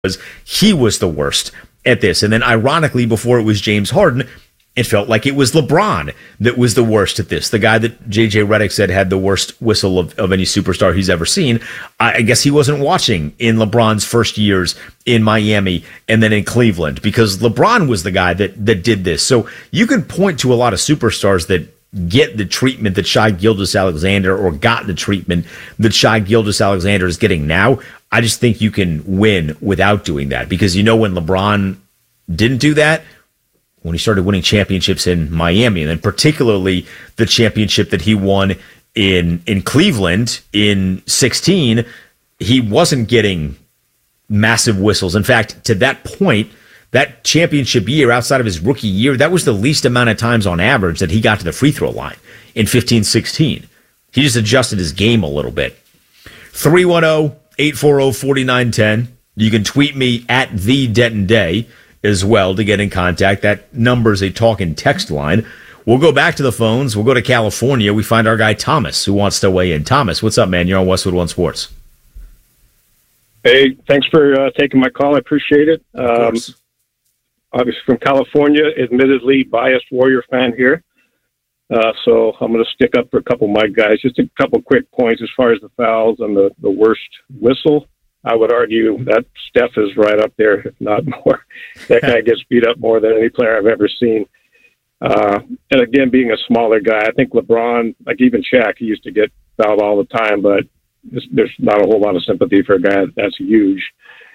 he was the worst at this. And then ironically, before it was James Harden, it felt like it was LeBron that was the worst at this. The guy that JJ Redick said had the worst whistle of any superstar he's ever seen. I guess he wasn't watching in LeBron's first years in Miami and then in Cleveland, because LeBron was the guy that did this. So you can point to a lot of superstars that get the treatment that Shai Gilgeous-Alexander, or got the treatment that Shai Gilgeous-Alexander is getting now. I just think you can win without doing that, because when LeBron didn't do that, when he started winning championships in Miami, and then particularly the championship that he won in Cleveland in 16, he wasn't getting massive whistles. In fact, to that point, that championship year, outside of his rookie year, that was the least amount of times on average that he got to the free throw line in 15-16. He just adjusted his game a little bit. 310-840-4910. You can tweet me at the Denton Day as well to get in contact. That number is a talk and text line. We'll go back to the phones. We'll go to California. We find our guy Thomas, who wants to weigh in. Thomas, what's up, man? You're on Westwood One Sports. Hey, thanks for taking my call. I appreciate it. Obviously from California, admittedly biased Warrior fan here. So I'm going to stick up for a couple of my guys. Just a couple quick points as far as the fouls and the worst whistle. I would argue that Steph is right up there, if not more. That guy gets beat up more than any player I've ever seen. And again, being a smaller guy, I think LeBron, like even Shaq, he used to get fouled all the time, but there's not a whole lot of sympathy for a guy that's huge.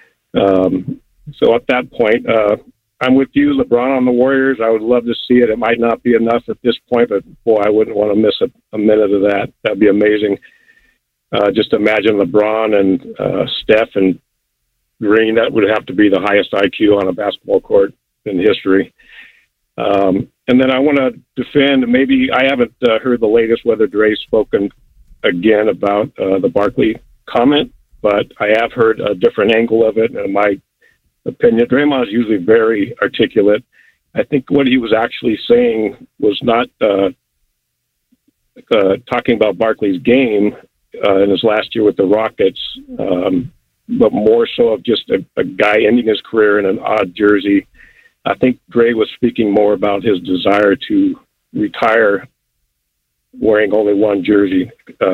So at that point, I'm with you, LeBron on the Warriors. I would love to see it. It might not be enough at this point, but boy, I wouldn't want to miss a minute of that. That'd be amazing. Just imagine LeBron and Steph and Green. That would have to be the highest IQ on a basketball court in history. And then I want to defend, maybe I haven't heard the latest whether Dre's spoken again about the Barkley comment, but I have heard a different angle of it. And in my opinion, Draymond is usually very articulate. I think what he was actually saying was not talking about Barkley's game in his last year with the Rockets, but more so of just a guy ending his career in an odd jersey. I think Dre was speaking more about his desire to retire wearing only one jersey,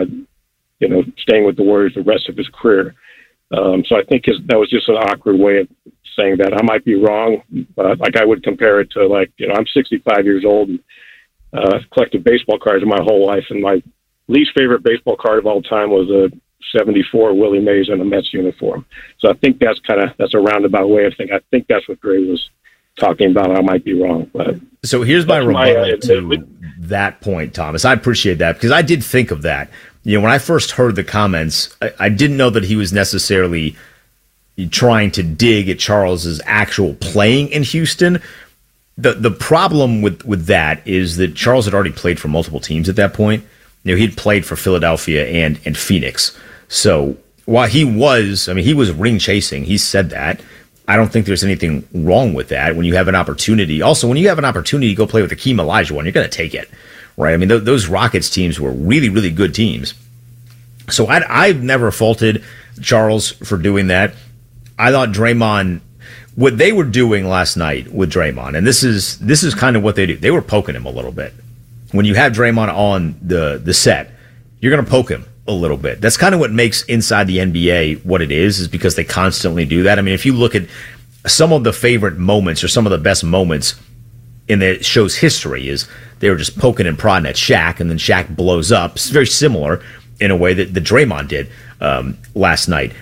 staying with the Warriors the rest of his career. So I think that was just an awkward way of saying that. I might be wrong, but I would compare it to I'm 65 years old and collected baseball cards my whole life, and my least favorite baseball card of all time was a 74 Willie Mays in a Mets uniform. So I think that's a roundabout way of thinking. I think that's what Dre was talking about. I might be wrong, but so here's my rebuttal to that point, Thomas. I appreciate that, because I did think of that. When I first heard the comments, I didn't know that he was necessarily trying to dig at Charles's actual playing in Houston. The problem with that is that Charles had already played for multiple teams at that point. He'd played for Philadelphia and Phoenix. So while he was ring chasing, he said that. I don't think there's anything wrong with that when you have an opportunity. Also, when you have an opportunity to go play with Hakeem Olajuwon, you're going to take it, right? I mean, those Rockets teams were really, really good teams. So I've never faulted Charles for doing that. I thought Draymond, what they were doing last night with Draymond, and this is kind of what they do. They were poking him a little bit. When you have Draymond on the set, you're going to poke him a little bit. That's kind of what makes Inside the NBA what it is because they constantly do that. I mean, if you look at some of the favorite moments or some of the best moments in the show's history is they were just poking and prodding at Shaq, and then Shaq blows up. It's very similar in a way that Draymond did last night.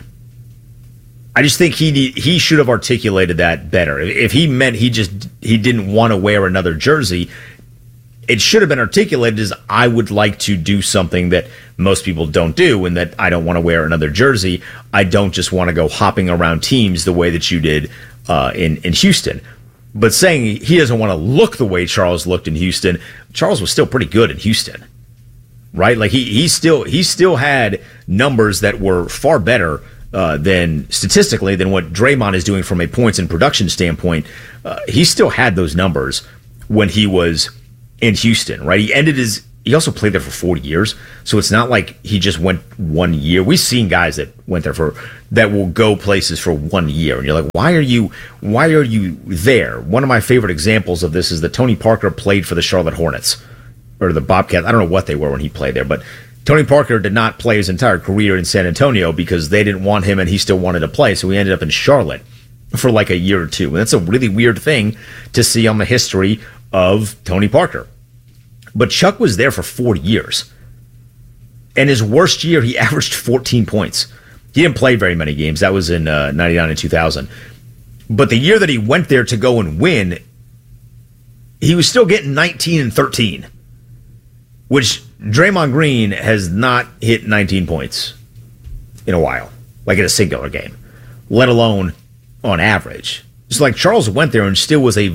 I just think he should have articulated that better. If he meant he didn't want to wear another jersey, it should have been articulated as I would like to do something that most people don't do, and that I don't want to wear another jersey. I don't just want to go hopping around teams the way that you did in Houston. But saying he doesn't want to look the way Charles looked in Houston, Charles was still pretty good in Houston, right? Like he still had numbers that were far better than statistically than what Draymond is doing from a points and production standpoint. He still had those numbers when he was in Houston, right? He ended his he also played there for 40 years. So it's not like he just went 1 year. We've seen guys that went there that will go places for 1 year. And you're like, why are you there? One of my favorite examples of this is that Tony Parker played for the Charlotte Hornets or the Bobcats. I don't know what they were when he played there, but Tony Parker did not play his entire career in San Antonio because they didn't want him and he still wanted to play. So he ended up in Charlotte for like a year or two. And that's a really weird thing to see on the history of Tony Parker. But Chuck was there for 40 years. And his worst year, he averaged 14 points. He didn't play very many games. That was in 99 and 2000. But the year that he went there to go and win, he was still getting 19 and 13, which Draymond Green has not hit 19 points in a while, like in a singular game, let alone on average. It's like Charles went there and still was he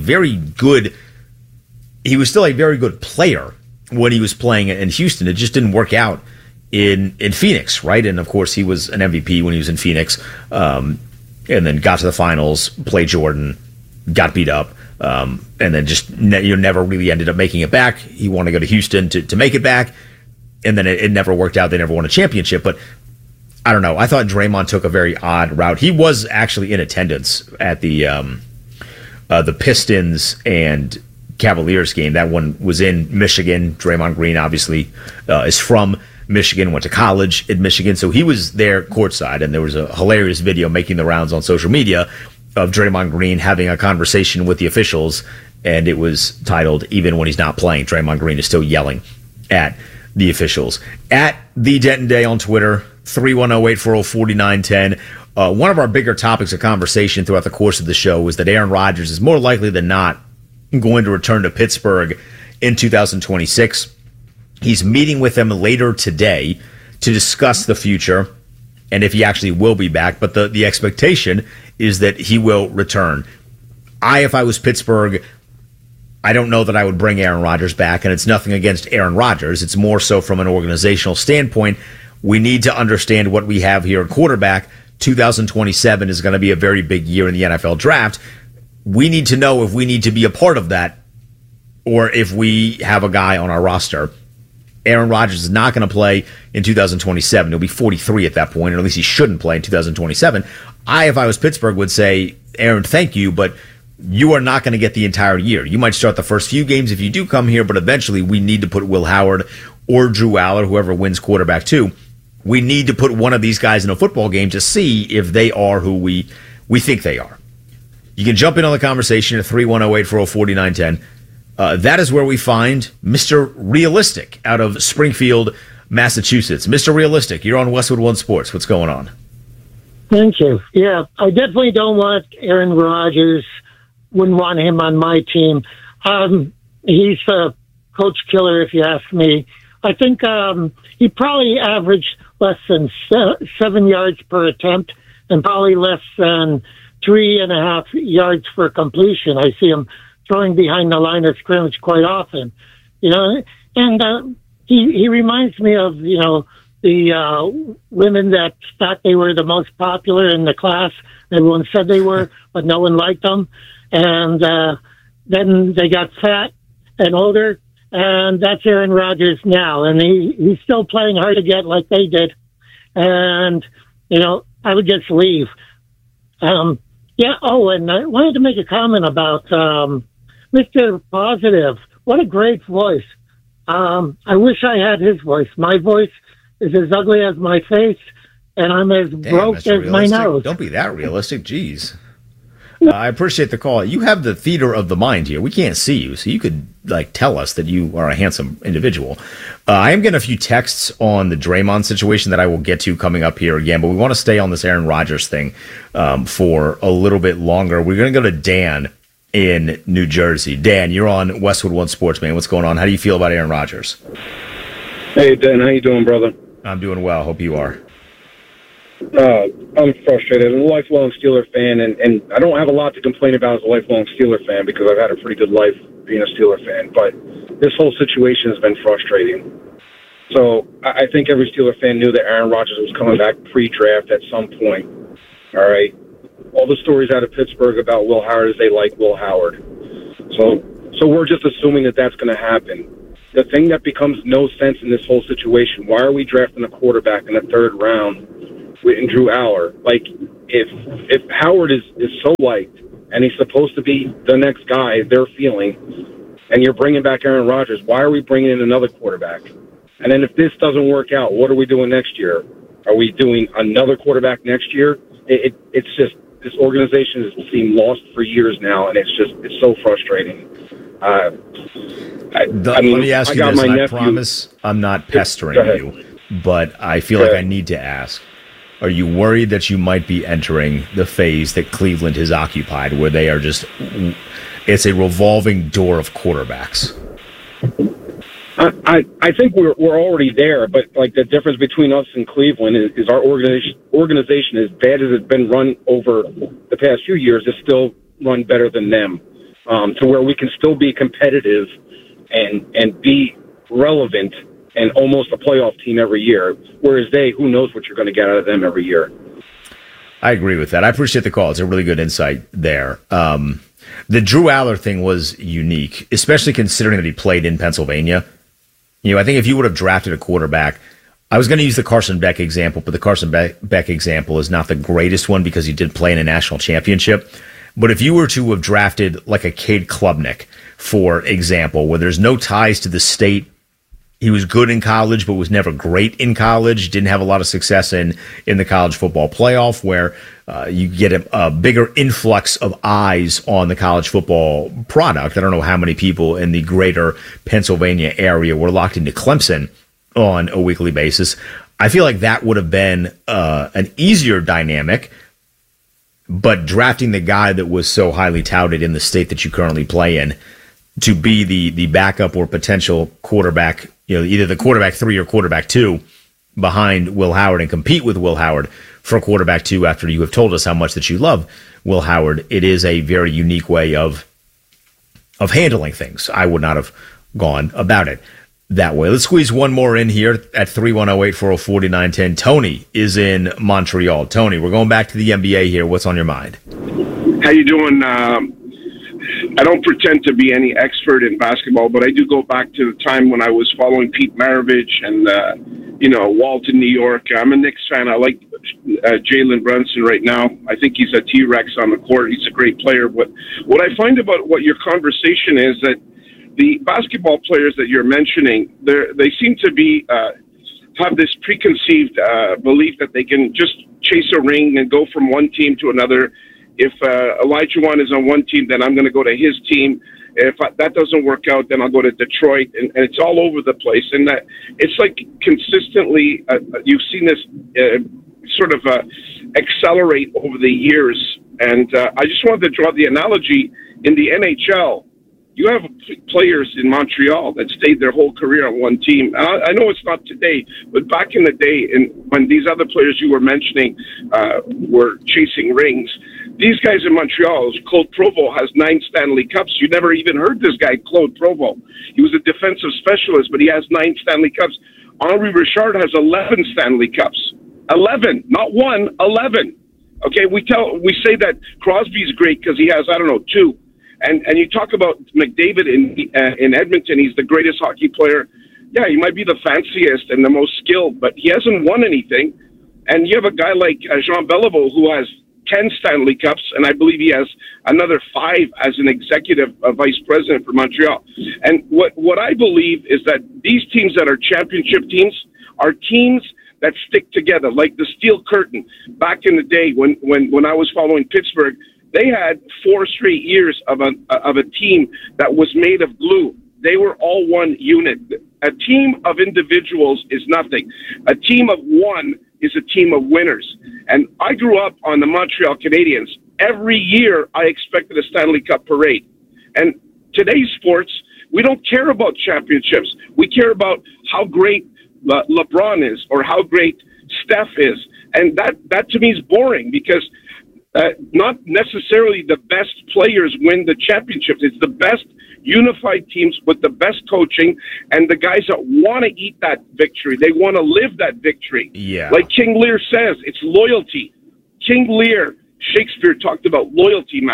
was still a very good player when he was playing in Houston. It just didn't work out in Phoenix, right? And of course, he was an MVP when he was in Phoenix, and then got to the finals, played Jordan, got beat up, and then just never really ended up making it back. He wanted to go to Houston to make it back, and then it never worked out. They never won a championship, but I don't know. I thought Draymond took a very odd route. He was actually in attendance at the Pistons and Cavaliers game. That one was in Michigan. Draymond Green obviously is from Michigan, went to college in Michigan, so he was there courtside, and there was a hilarious video making the rounds on social media of Draymond Green having a conversation with the officials, and it was titled, "Even when he's not playing, Draymond Green is still yelling at the officials." At the Denton Day on Twitter, 310-840-4910. One of our bigger topics of conversation throughout the course of the show was that Aaron Rodgers is more likely than not going to return to Pittsburgh in 2026. He's meeting with them later today to discuss the future and if he actually will be back. But the expectation is that he will return. If I was Pittsburgh, I don't know that I would bring Aaron Rodgers back, and it's nothing against Aaron Rodgers. It's more so from an organizational standpoint. We need to understand what we have here at quarterback. 2027 is going to be a very big year in the NFL draft. We need to know if we need to be a part of that or if we have a guy on our roster. Aaron Rodgers is not going to play in 2027. He'll be 43 at that point, or at least he shouldn't play in 2027. If I was Pittsburgh, would say, Aaron, thank you, but you are not going to get the entire year. You might start the first few games if you do come here, but eventually we need to put Will Howard or Drew Aller, whoever wins quarterback two. We need to put one of these guys in a football game to see if they are who we think they are. You can jump in on the conversation at 310-840-4910. That is where we find Mr. Realistic out of Springfield, Massachusetts. Mr. Realistic, you're on Westwood One Sports. What's going on? Thank you. Yeah, I definitely don't want Aaron Rodgers. Wouldn't want him on my team. He's a coach killer, if you ask me. I think he probably averaged less than 7 yards per attempt and probably less than 3.5 yards for completion. I see him throwing behind the line of scrimmage quite often, and he reminds me of, the women that thought they were the most popular in the class. Everyone said they were, but no one liked them. And then they got fat and older, and that's Aaron Rodgers now. And he's still playing hard to get like they did. And, I would just leave. Yeah. Oh, and I wanted to make a comment about Mr. Positive. What a great voice. I wish I had his voice. My voice is as ugly as my face, and I'm as broke as my nose. Don't be that realistic. Jeez. I appreciate the call. You have the theater of the mind here. We can't see you, so you could tell us that you are a handsome individual. I am getting a few texts on the Draymond situation that I will get to coming up here again, but we want to stay on this Aaron Rodgers thing for a little bit longer. We're going to go to Dan in New Jersey. Dan, you're on Westwood One Sports, man. What's going on? How do you feel about Aaron Rodgers? Hey, Dan. How you doing, brother? I'm doing well. Hope you are. I'm frustrated. I'm a lifelong Steeler fan, and I don't have a lot to complain about as a lifelong Steeler fan because I've had a pretty good life being a Steeler fan, but this whole situation has been frustrating. So I think every Steeler fan knew that Aaron Rodgers was coming back pre-draft at some point. All right? All the stories out of Pittsburgh about Will Howard is they like Will Howard. So we're just assuming that that's going to happen. the thing that becomes no sense in this whole situation, why are we drafting a quarterback in the third round in Drew Aller? Like, if Howard is so liked and he's supposed to be the next guy they're feeling, and you're bringing back Aaron Rodgers, why are we bringing in another quarterback? And then if this doesn't work out, what are we doing next year? Are we doing another quarterback next year? It's just, this organization has seemed lost for years now, and it's so frustrating. Let me ask you this, and I promise I'm not pestering you, but I feel like I need to ask. Are you worried that you might be entering the phase that Cleveland has occupied, where they are just, it's a revolving door of quarterbacks? I think we're already there, but like the difference between us and Cleveland is our organization, as bad as it's been run over the past few years, is still run better than them, to where we can still be competitive and be relevant and almost a playoff team every year, whereas who knows what you're going to get out of them every year. I agree with that. I appreciate the call. It's a really good insight there. The Drew Aller thing was unique, especially considering that he played in Pennsylvania. I think if you would have drafted a quarterback, I was going to use the Carson Beck example, but the Carson Beck example is not the greatest one because he did play in a national championship. But if you were to have drafted like a Cade Klubnik, for example, where there's no ties to the state, he was good in college, but was never great in college, didn't have a lot of success in the college football playoff, where you get a bigger influx of eyes on the college football product. I don't know how many people in the greater Pennsylvania area were locked into Clemson on a weekly basis. I feel like that would have been an easier dynamic, but drafting the guy that was so highly touted in the state that you currently play in to be the backup or potential quarterback, either the quarterback 3 or quarterback 2 behind Will Howard and compete with Will Howard for quarterback 2 after you have told us how much that you love Will Howard. It is a very unique way of handling things. I would not have gone about it that way. Let's squeeze one more in here at 310-840-4910. Tony is in Montreal. Tony, we're going back to the NBA here. What's on your mind? How you doing? I don't pretend to be any expert in basketball, but I do go back to the time when I was following Pete Maravich and, Walton, New York. I'm a Knicks fan. I like Jalen Brunson right now. I think he's a T-Rex on the court. He's a great player. But what I find about what your conversation is that the basketball players that you're mentioning, they seem to be have this preconceived belief that they can just chase a ring and go from one team to another. If Olajuwon is on one team, then I'm going to go to his team. If that doesn't work out, then I'll go to Detroit. And it's all over the place. And that it's like consistently, you've seen this sort of accelerate over the years. And I just wanted to draw the analogy in the NHL. You have players in Montreal that stayed their whole career on one team. I know it's not today, but back in the day, when these other players you were mentioning were chasing rings, these guys in Montreal, Claude Provost has 9 Stanley Cups. You never even heard this guy, Claude Provost. He was a defensive specialist, but he has 9 Stanley Cups. Henri Richard has 11 Stanley Cups. 11, not 1, 11. Okay, we say that Crosby's great because he has, 2. And you talk about McDavid in Edmonton, he's the greatest hockey player. Yeah, he might be the fanciest and the most skilled, but he hasn't won anything. And you have a guy like Jean Beliveau who has 10 Stanley Cups, and I believe he has another 5 as an executive vice president for Montreal. And what I believe is that these teams that are championship teams are teams that stick together, like the Steel Curtain. Back in the day when I was following Pittsburgh, they had 4 straight years of a team that was made of glue. They were all one unit. A team of individuals is nothing. A team of one is a team of winners. And I grew up on the Montreal Canadiens. Every year, I expected a Stanley Cup parade. And today's sports, we don't care about championships. We care about how great LeBron is or how great Steph is. And that to me is boring because not necessarily the best players win the championships. It's the best unified teams with the best coaching and the guys that want to eat that victory. They want to live that victory. Yeah. Like King Lear says, it's loyalty. King Lear, Shakespeare talked about loyalty, man.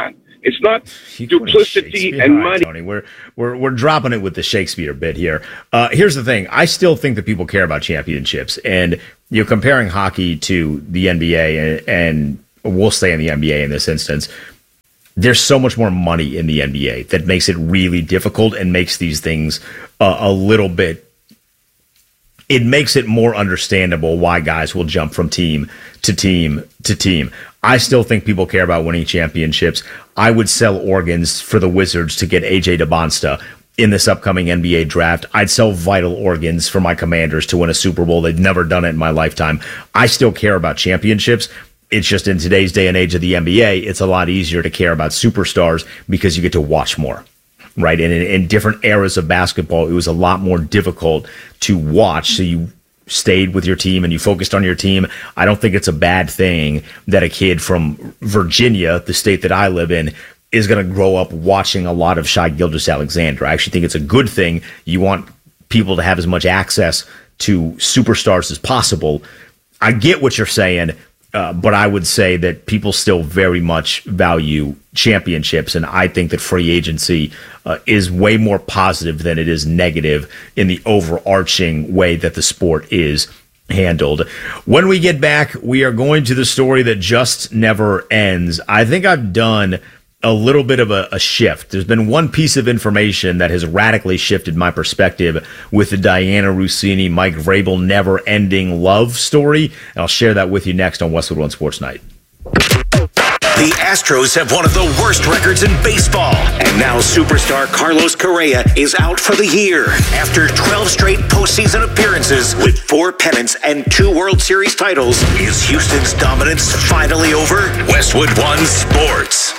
It's not duplicity and money. Tony, we're dropping it with the Shakespeare bit here. Here's the thing. I still think that people care about championships. And you're comparing hockey to the NBA, and we'll stay in the NBA in this instance. There's so much more money in the NBA that makes it really difficult and makes these things a little bit. It makes it more understandable why guys will jump from team to team to team. I still think people care about winning championships. I would sell organs for the Wizards to get AJ DeBonsta in this upcoming NBA draft. I'd sell vital organs for my Commanders to win a Super Bowl. They've never done it in my lifetime. I still care about championships. It's just in today's day and age of the NBA, it's a lot easier to care about superstars because you get to watch more, right? And in different eras of basketball, it was a lot more difficult to watch. So you stayed with your team and you focused on your team. I don't think it's a bad thing that a kid from Virginia, the state that I live in, is going to grow up watching a lot of Shai Gilgeous-Alexander. I actually think it's a good thing. You want people to have as much access to superstars as possible. I get what you're saying. But I would say that people still very much value championships, and I think that free agency is way more positive than it is negative in the overarching way that the sport is handled. When we get back, we are going to the story that just never ends. I think I've done a little bit of a shift. There's been one piece of information that has radically shifted my perspective with the Diana Russini, Mike Vrabel never-ending love story, and I'll share that with you next on Westwood One Sports Night. The Astros have one of the worst records in baseball, and now superstar Carlos Correa is out for the year after 12 straight postseason appearances with 4 pennants and 2 World Series titles. Is Houston's dominance finally over? Westwood One Sports.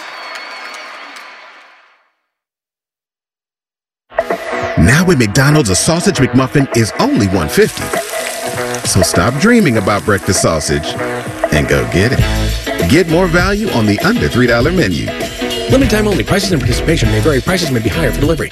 Now at McDonald's, a sausage McMuffin is only $1.50. So stop dreaming about breakfast sausage and go get it. Get more value on the under $3 menu. Limited time only. Prices and participation may vary. Prices may be higher for delivery.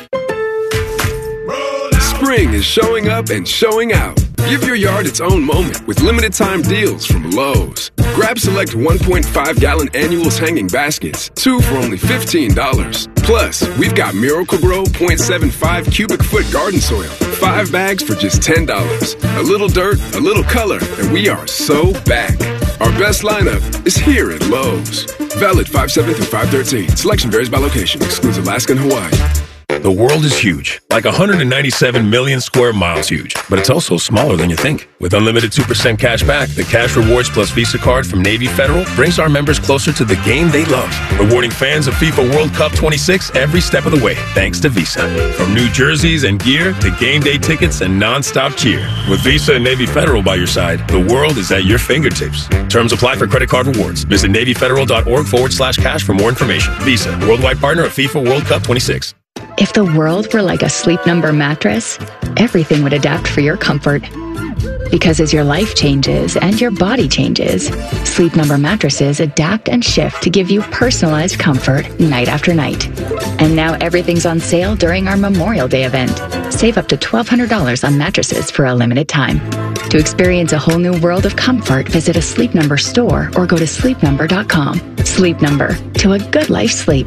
Spring is showing up and showing out. Give your yard its own moment with limited time deals from Lowe's. Grab select 1.5-gallon annuals hanging baskets, 2 for only $15. Plus, we've got Miracle-Gro 0.75 cubic foot garden soil, 5 bags for just $10. A little dirt, a little color, and we are so back. Our best lineup is here at Lowe's. Valid 5/7 through 5/13. Selection varies by location. Excludes Alaska and Hawaii. The world is huge, like 197 million square miles huge, but it's also smaller than you think. With unlimited 2% cash back, the Cash Rewards Plus Visa card from Navy Federal brings our members closer to the game they love, rewarding fans of FIFA World Cup 26 every step of the way, thanks to Visa. From new jerseys and gear to game day tickets and non-stop cheer. With Visa and Navy Federal by your side, the world is at your fingertips. Terms apply for credit card rewards. Visit NavyFederal.org/cash for more information. Visa, worldwide partner of FIFA World Cup 26. If the world were like a Sleep Number mattress, everything would adapt for your comfort. Because as your life changes and your body changes, Sleep Number mattresses adapt and shift to give you personalized comfort night after night. And now everything's on sale during our Memorial Day event. Save up to $1,200 on mattresses for a limited time. To experience a whole new world of comfort, visit a Sleep Number store or go to sleepnumber.com. Sleep Number, to a good life sleep.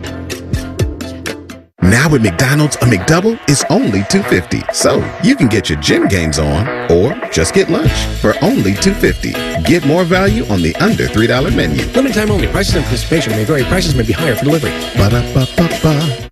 Now at McDonald's, a McDouble is only $2.50. So you can get your gym gains on or just get lunch for only $2.50. Get more value on the under $3 menu. Limited time only. Prices and participation may vary. Prices may be higher for delivery. Ba-da-ba-ba-ba.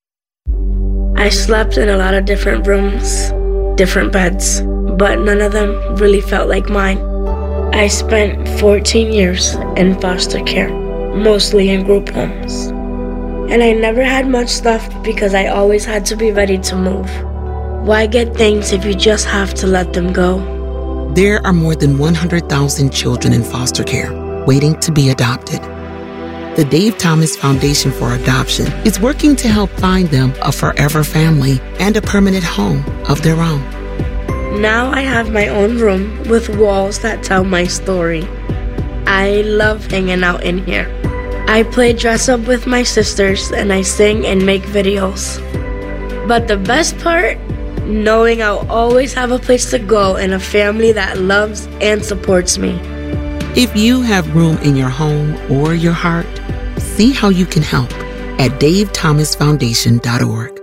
I slept in a lot of different rooms, different beds, but none of them really felt like mine. I spent 14 years in foster care, mostly in group homes. And I never had much stuff because I always had to be ready to move. Why get things if you just have to let them go? There are more than 100,000 children in foster care waiting to be adopted. The Dave Thomas Foundation for Adoption is working to help find them a forever family and a permanent home of their own. Now I have my own room with walls that tell my story. I love hanging out in here. I play dress up with my sisters and I sing and make videos. But the best part, knowing I'll always have a place to go and a family that loves and supports me. If you have room in your home or your heart, see how you can help. at davethomasfoundation.org.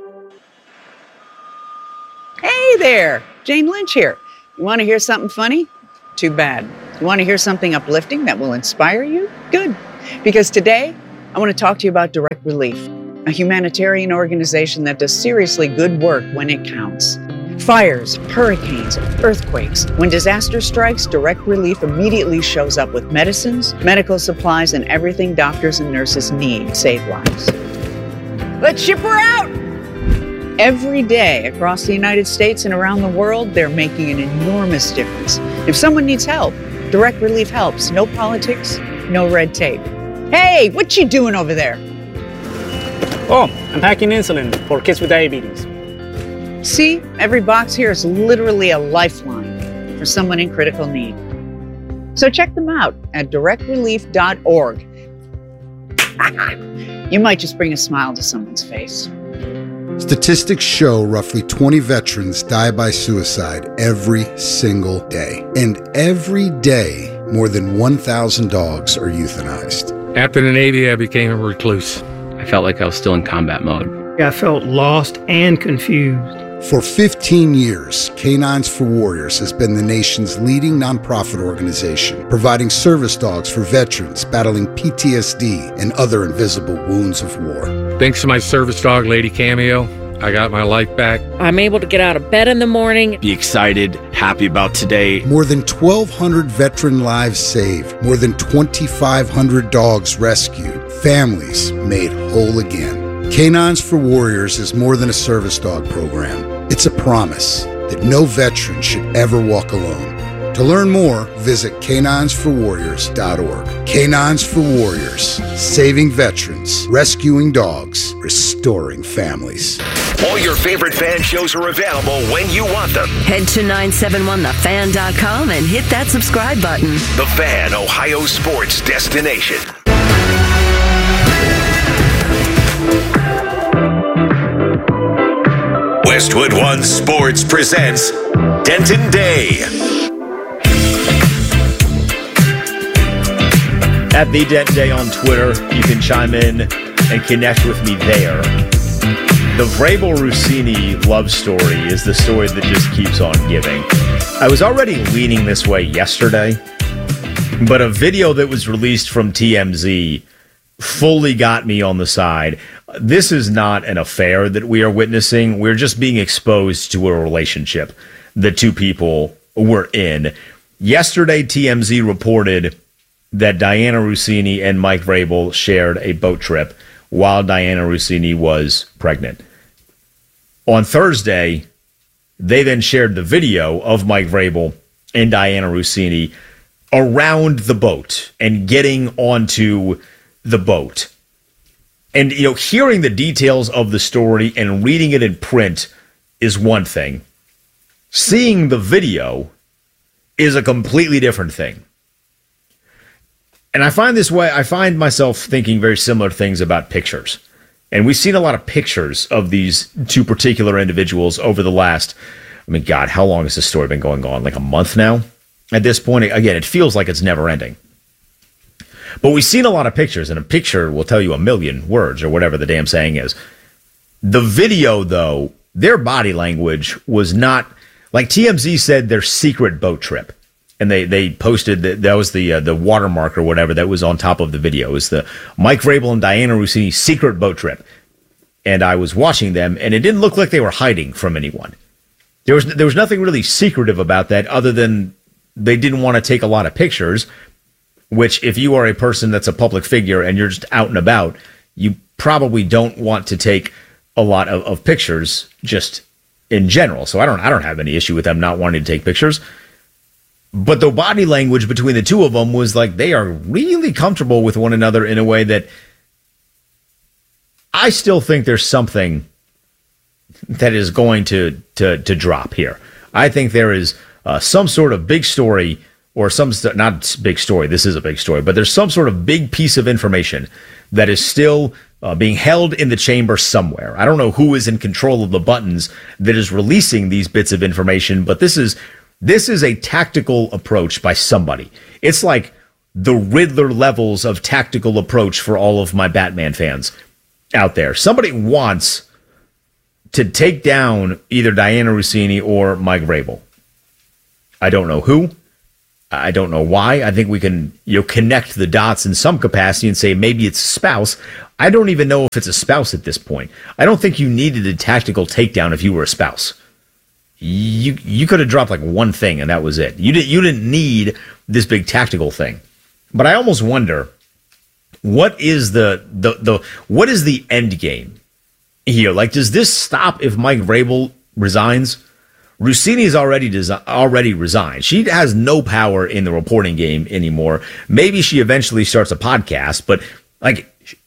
Hey there, Jane Lynch here. You want to hear something funny? Too bad. You want to hear something uplifting that will inspire you? Good. Because today, I want to talk to you about Direct Relief, a humanitarian organization that does seriously good work when it counts. Fires, hurricanes, earthquakes. When disaster strikes, Direct Relief immediately shows up with medicines, medical supplies, and everything doctors and nurses need to save lives. Let's ship her out! Every day across the United States and around the world, they're making an enormous difference. If someone needs help, Direct Relief helps. No politics, no red tape. Hey, what you doing over there? Oh, I'm packing insulin for kids with diabetes. See, every box here is literally a lifeline for someone in critical need. So check them out at directrelief.org. You might just bring a smile to someone's face. Statistics show roughly 20 veterans die by suicide every single day. And every day, more than 1,000 dogs are euthanized. After the Navy, I became a recluse. I felt like I was still in combat mode. I felt lost and confused. For 15 years, Canines for Warriors has been the nation's leading nonprofit organization, providing service dogs for veterans battling PTSD and other invisible wounds of war. Thanks to my service dog, Lady Cameo, I got my life back. I'm able to get out of bed in the morning. Be excited, happy about today. More than 1,200 veteran lives saved. More than 2,500 dogs rescued. Families made whole again. Canines for Warriors is more than a service dog program. It's a promise that no veteran should ever walk alone. To learn more, visit caninesforwarriors.org. Canines for Warriors, saving veterans, rescuing dogs, restoring families. All your favorite fan shows are available when you want them. Head to 971thefan.com and hit that subscribe button. The Fan, Ohio sports destination. Westwood One Sports presents Denton Day. At the Denton Day on Twitter, you can chime in and connect with me there. The Vrabel-Rossini love story is the story that just keeps on giving. I was already leaning this way yesterday, but a video that was released from TMZ fully got me on the side. This is not an affair that we are witnessing. We're just being exposed to a relationship the two people were in. Yesterday, TMZ reported that Dianna Russini and Mike Vrabel shared a boat trip while Dianna Russini was pregnant. On Thursday, they then shared the video of Mike Vrabel and Dianna Russini around the boat and getting onto the boat. And, you know, hearing the details of the story and reading it in print is one thing. Seeing the video is a completely different thing. And I find myself thinking very similar things about pictures. And we've seen a lot of pictures of these two particular individuals over the last, God, how long has this story been going on? Like a month now? At this point, again, it feels like it's never ending. But we've seen a lot of pictures, and a picture will tell you a million words or whatever the damn saying is. The video, though, their body language was not, like TMZ said, their secret boat trip. And they posted that was the watermark or whatever that was on top of the video. It was the Mike Vrabel and Dianna Russini secret boat trip. And I was watching them, and it didn't look like they were hiding from anyone. There was nothing really secretive about that other than they didn't want to take a lot of pictures, which if you are a person that's a public figure and you're just out and about, you probably don't want to take a lot of pictures just in general. So I don't have any issue with them not wanting to take pictures. But the body language between the two of them was like they are really comfortable with one another in a way that I still think there's something that is going to drop here. I think there is some sort of big story or not big story. This is a big story, but there's some sort of big piece of information that is still being held in the chamber somewhere. I don't know who is in control of the buttons that is releasing these bits of information, but this is a tactical approach by somebody. It's like the Riddler levels of tactical approach for all of my Batman fans. out there. Somebody wants to take down either Dianna Russini or Mike Vrabel. I don't know who. I don't know why. I think we can connect the dots in some capacity and say maybe it's a spouse. I don't even know if it's a spouse at this point. I don't think you needed a tactical takedown if you were a spouse. You could have dropped like one thing and that was it. You didn't need this big tactical thing. But I almost wonder, what is what is the end game here? Like, does this stop if Mike Vrabel resigns? Russini's already resigned. She has no power in the reporting game anymore. Maybe she eventually starts a podcast, but like,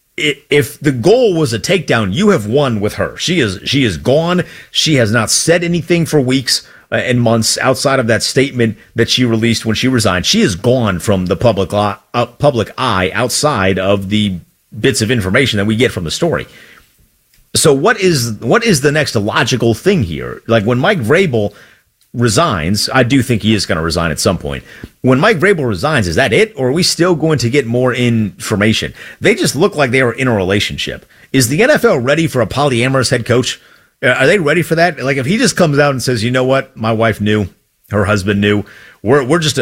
if the goal was a takedown, you have won with her. She is gone. She has not said anything for weeks and months outside of that statement that she released when she resigned. She is gone from the public eye outside of the bits of information that we get from the story. So what is the next logical thing here? Like, when Mike Vrabel resigns, I do think he is going to resign at some point. When Mike Vrabel resigns, is that it? Or are we still going to get more information? They just look like they are in a relationship. Is the NFL ready for a polyamorous head coach? Are they ready for that? Like, if he just comes out and says, you know what, my wife knew, her husband knew, we're just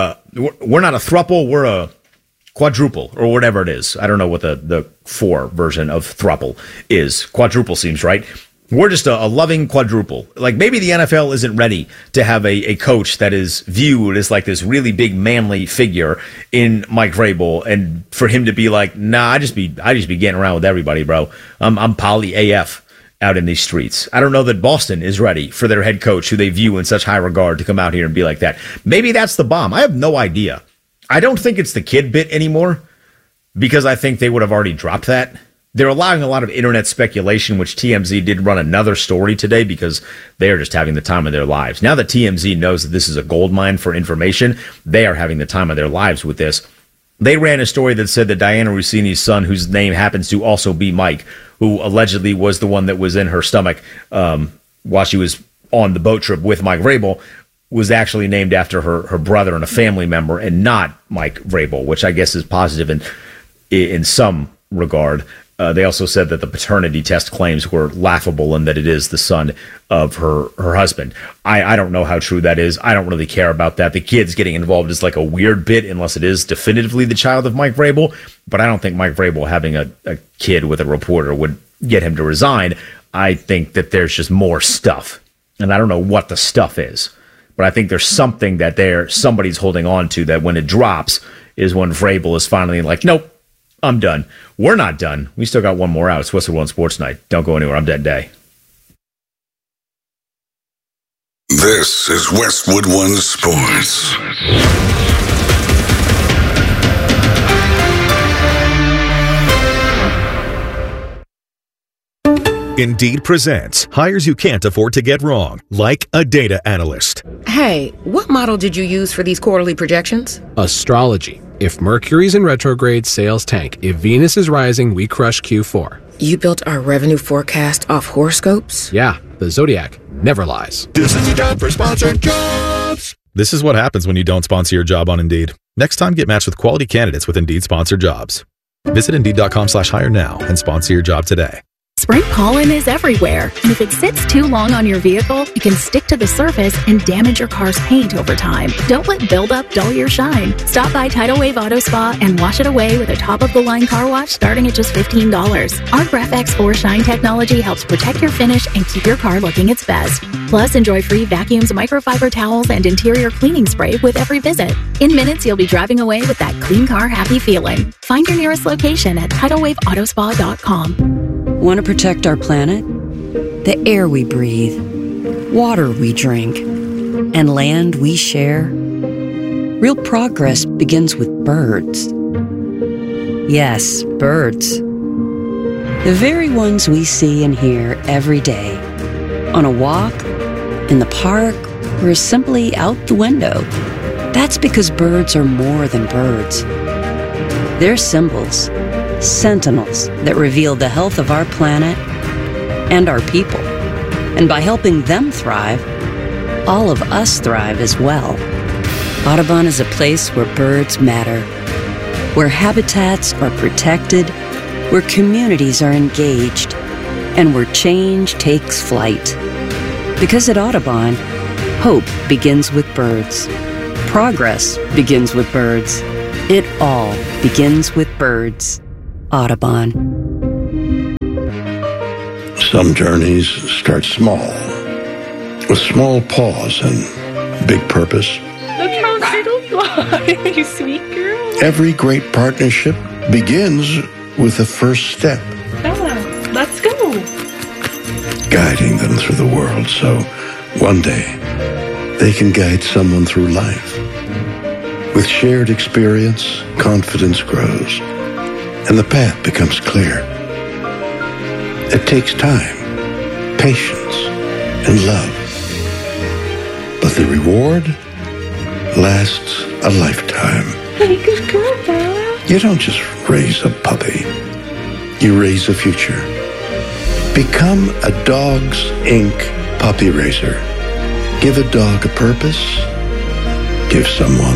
we're not a throuple, we're a quadruple, or whatever it is. I don't know what the 4 version of throuple is. Quadruple seems right. We're just a loving quadruple. Like, maybe the NFL isn't ready to have a coach that is viewed as like this really big manly figure in Mike Vrabel, and for him to be like, nah, I just be getting around with everybody, bro. I'm poly AF out in these streets. I don't know that Boston is ready for their head coach, who they view in such high regard, to come out here and be like that. Maybe that's the bomb. I have no idea. I don't think it's the kid bit anymore, because I think they would have already dropped that. They're allowing a lot of internet speculation, which TMZ did run another story today because they are just having the time of their lives. Now that TMZ knows that this is a gold mine for information, they are having the time of their lives with this. They ran a story that said that Dianna Russini's son, whose name happens to also be Mike, who allegedly was the one that was in her stomach while she was on the boat trip with Mike Vrabel, was actually named after her brother and a family member, and not Mike Vrabel, which I guess is positive in some regard. They also said that the paternity test claims were laughable and that it is the son of her husband. I don't know how true that is. I don't really care about that. The kids getting involved is like a weird bit unless it is definitively the child of Mike Vrabel. But I don't think Mike Vrabel having a kid with a reporter would get him to resign. I think that there's just more stuff. And I don't know what the stuff is. But I think there's something that somebody's holding on to, that when it drops is when Vrabel is finally like, nope, I'm done. We're not done. We still got one more out. It's Westwood One Sports Night. Don't go anywhere. I'm Dead Day. This is Westwood One Sports. Indeed presents hires you can't afford to get wrong, like a data analyst. Hey, what model did you use for these quarterly projections? Astrology. If Mercury's in retrograde, sales tank. If Venus is rising, we crush Q4. You built our revenue forecast off horoscopes? Yeah, the Zodiac never lies. This is your time for sponsored jobs. This is what happens when you don't sponsor your job on Indeed. Next time, get matched with quality candidates with Indeed sponsored jobs. Visit Indeed.com/hire now and sponsor your job today. Spring pollen is everywhere, and if it sits too long on your vehicle, it can stick to the surface and damage your car's paint over time. Don't let buildup dull your shine. Stop by Tidal Wave Auto Spa and wash it away with a top-of-the-line car wash starting at just $15. Our Graph-X 4 Shine technology helps protect your finish and keep your car looking its best. Plus, enjoy free vacuums, microfiber towels, and interior cleaning spray with every visit. In minutes, you'll be driving away with that clean car happy feeling. Find your nearest location at TidalWaveAutospa.com. Want to protect our planet? The air we breathe, water we drink, and land we share? Real progress begins with birds. Yes, birds. The very ones we see and hear every day. On a walk, in the park, or simply out the window. That's because birds are more than birds. They're symbols. Sentinels that reveal the health of our planet and our people. And by helping them thrive, all of us thrive as well. Audubon is a place where birds matter, where habitats are protected, where communities are engaged, and where change takes flight. Because at Audubon, hope begins with birds. Progress begins with birds. It all begins with birds. Audubon. Some journeys start small, with small pause and big purpose. Look how Skittles fly, you sweet girl. Every great partnership begins with the first step. Bella, let's go. Guiding them through the world so one day they can guide someone through life. With shared experience, confidence grows, and the path becomes clear. It takes time, patience, and love. But the reward lasts a lifetime. Hey, good girl, Bella. You don't just raise a puppy. You raise a future. Become a Dogs Inc. puppy raiser. Give a dog a purpose. Give someone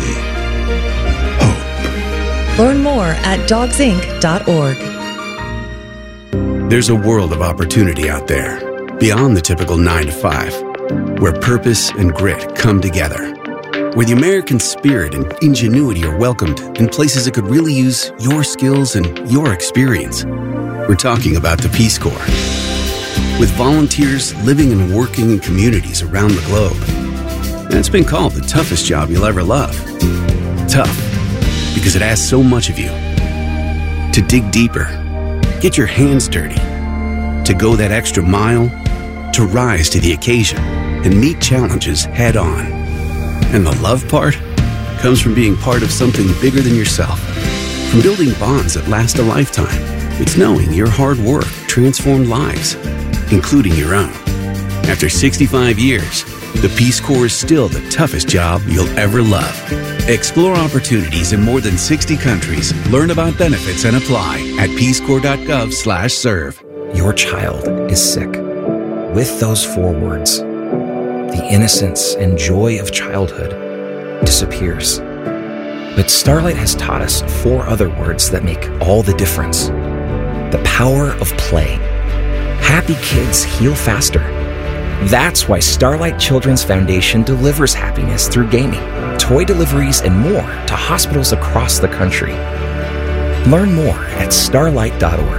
hope. Learn more at dogsinc.org. There's a world of opportunity out there, beyond the typical 9 to 5, where purpose and grit come together, where the American spirit and ingenuity are welcomed in places that could really use your skills and your experience. We're talking about the Peace Corps. With volunteers living and working in communities around the globe. And it's been called the toughest job you'll ever love. Tough, because it asks so much of you. To dig deeper, get your hands dirty, to go that extra mile, to rise to the occasion and meet challenges head on. And the love part comes from being part of something bigger than yourself. From building bonds that last a lifetime. It's knowing your hard work transformed lives, including your own. After 65 years, the Peace Corps is still the toughest job you'll ever love. Explore opportunities in more than 60 countries. Learn about benefits and apply at peacecorps.gov/serve. Your child is sick. With those 4 words, the innocence and joy of childhood disappears. But Starlight has taught us 4 other words that make all the difference. The power of play. Happy kids heal faster. That's why Starlight Children's Foundation delivers happiness through gaming, toy deliveries, and more to hospitals across the country. Learn more at starlight.org.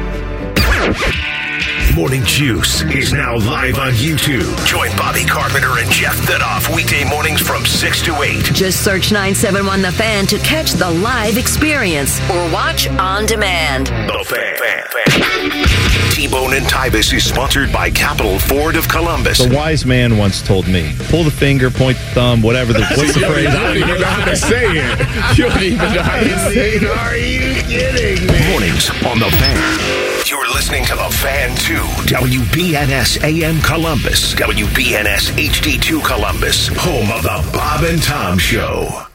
Morning Juice is now live on YouTube. Join Bobby Carpenter and Jeff Thidoff weekday mornings from 6 to 8. Just search 971 The Fan to catch the live experience or watch on demand. The Fan. T-Bone and Tybus is sponsored by Capital Ford of Columbus. The wise man once told me, pull the finger, point the thumb, what's the phrase? I don't even know how to say it. You don't even know how to say it. Are you kidding me? Mornings on The Fan. You're listening to The Fan 2, WBNS AM Columbus, WBNS HD2 Columbus, home of the Bob and Tom Show.